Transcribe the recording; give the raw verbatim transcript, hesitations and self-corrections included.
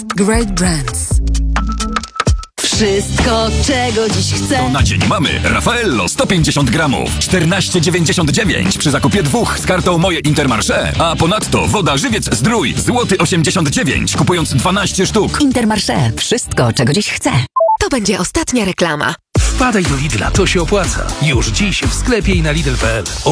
Great brands. Wszystko, czego dziś chcę. To na dzień mamy Raffaello sto pięćdziesiąt gramów, czternaście dziewięćdziesiąt dziewięć przy zakupie dwóch z kartą Moje Intermarché. A ponadto woda Żywiec Zdrój, złoty osiemdziesiąt dziewięć, kupując dwanaście sztuk. Intermarché. Wszystko, czego dziś chcę. To będzie ostatnia reklama. Wpadaj do Lidla, to się opłaca. Już dziś w sklepie i na Lidl kropka p l.